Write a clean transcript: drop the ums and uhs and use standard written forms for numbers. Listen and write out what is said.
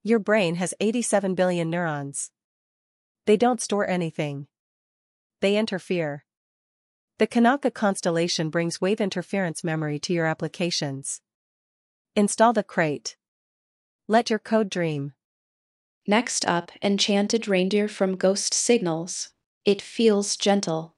Your brain has 87 billion neurons. They don't store anything. They interfere. The Kanaka constellation brings wave interference memory to your applications. Install the crate. Let your code dream. Next up, Enchanted Reindeer from Ghost Signals. It feels gentle.